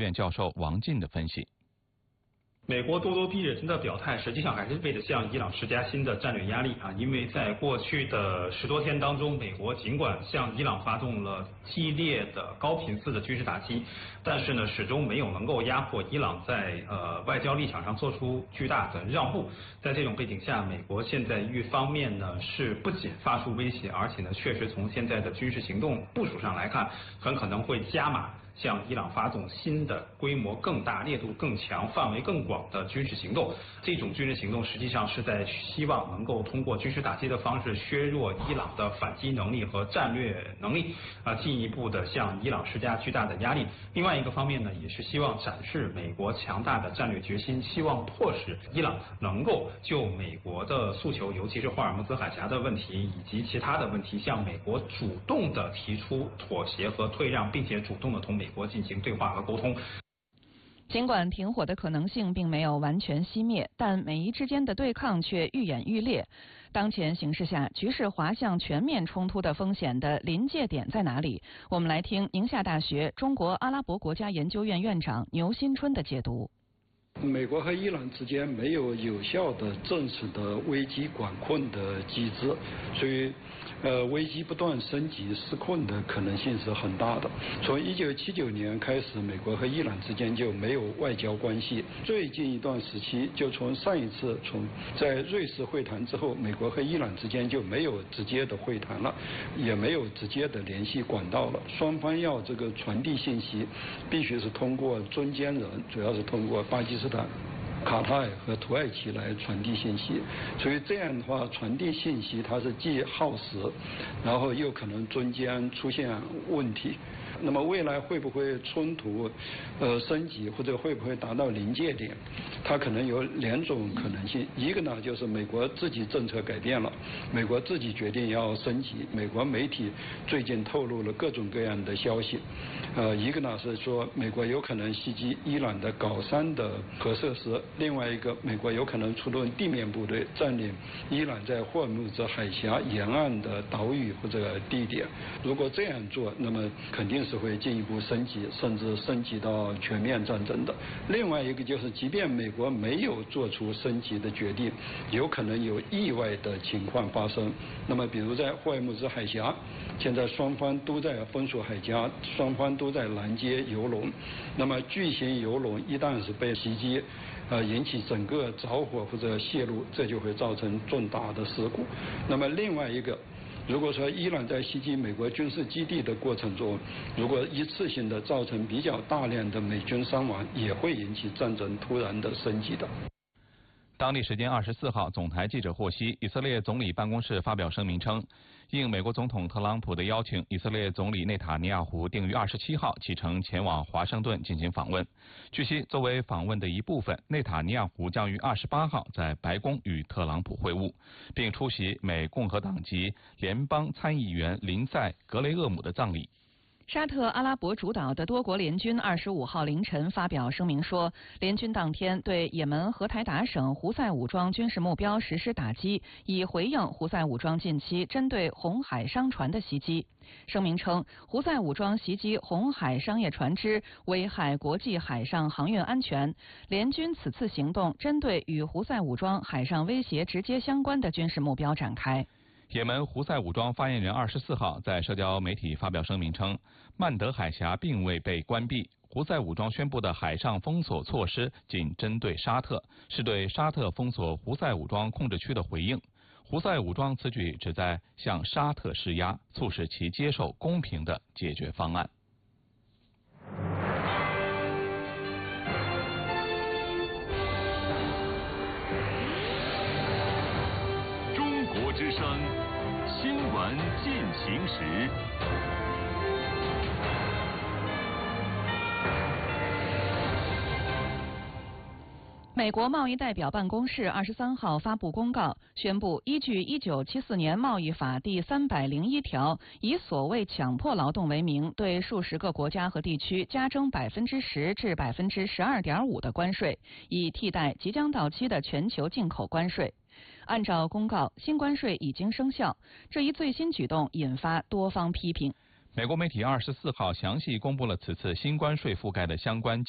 院教授王进的分析。 美国咄咄逼人的表态，实际上还是为了向伊朗施加新的战略压力啊！因为在过去的10多天当中，美国尽管向伊朗发动了激烈的高频次的军事打击，但是呢，始终没有能够压迫伊朗在外交立场上做出巨大的让步。在这种背景下，美国现在一方面呢是不仅发出威胁，而且呢确实从现在的军事行动部署上来看，很可能会加码向伊朗发动新的规模更大、烈度更强、范围更广的军事行动。这种军事行动实际上是在希望能够通过军事打击的方式削弱伊朗的反击能力和战略能力，进一步的向伊朗施加巨大的压力。另外一个方面呢，也是希望展示美国强大的战略决心，希望迫使伊朗能够就美国的诉求，尤其是霍尔木兹海峡的问题以及其他的问题，向美国主动的提出妥协和退让，并且主动的同美国进行对话和沟通。 尽管停火的可能性并没有完全熄灭，但美伊之间的对抗却愈演愈烈。当前形势下，局势滑向全面冲突的风险的临界点在哪里？我们来听宁夏大学中国阿拉伯国家研究院院长牛新春的解读。 美国和伊朗之间没有有效的正式的危机管控的机制，所以危机不断升级失控的可能性是很大的。从1979年开始，美国和伊朗之间就没有外交关系。最近一段时期，就从上一次在瑞士会谈之后，美国和伊朗之间就没有直接的会谈了，也没有直接的联系管道了。双方要这个传递信息，必须是通过中间人，主要是通过巴基斯坦、卡塔尔和土耳其来传递信息，所以这样的话，传递信息它是既耗时，然后又可能中间出现问题。那么未来会不会冲突升级，或者会不会达到临界点？它可能有2种可能性。一个呢，就是美国自己政策改变了，美国自己决定要升级。美国媒体最近透露了各种各样的消息。一个呢是说美国有可能袭击伊朗的镐山的核设施，另外一个美国有可能出动地面部队占领伊朗在霍尔木兹海峡沿岸的岛屿或者地点。如果这样做，那么肯定是会进一步升级，甚至升级到全面战争的。另外一个就是，即便美国没有做出升级的决定，有可能有意外的情况发生。那么比如在霍尔木兹海峡，现在双方都在封锁海峡，双方都在拦截油轮。那么巨型油轮一旦是被袭击，引起整个着火或者泄露，这就会造成重大的事故。那么另外一个，如果说伊朗在袭击美国军事基地的过程中，如果一次性的造成比较大量的美军伤亡，也会引起战争突然的升级的。 当地时间24号，总台记者获悉，以色列总理办公室发表声明称，应美国总统特朗普的邀请，以色列总理内塔尼亚胡定于27号启程前往华盛顿进行访问。据悉，作为访问的一部分，内塔尼亚胡将于28号在白宫与特朗普会晤，并出席美共和党籍联邦参议员林赛·格雷厄姆的葬礼。 沙特阿拉伯主导的多国联军25号凌晨发表声明说，联军当天对也门荷台达省胡塞武装军事目标实施打击，以回应胡塞武装近期针对红海商船的袭击。声明称，胡塞武装袭击红海商业船只，危害国际海上航运安全。联军此次行动针对与胡塞武装海上威胁直接相关的军事目标展开。 也门胡塞武装发言人24号在社交媒体发表声明称，曼德海峡并未被关闭，胡塞武装宣布的海上封锁措施仅针对沙特，是对沙特封锁胡塞武装控制区的回应。胡塞武装此举旨在向沙特施压，促使其接受公平的解决方案。 中国之声新闻进行时。 美国贸易代表办公室23号发布公告，宣布依据1974年贸易法第301条，以所谓强迫劳动为名，对数十个国家和地区加征10%至12.5%的关税，以替代即将到期的全球进口关税。按照公告，新关税已经生效，这一最新举动引发多方批评。 美国媒体24号详细公布了此次新关税覆盖的相关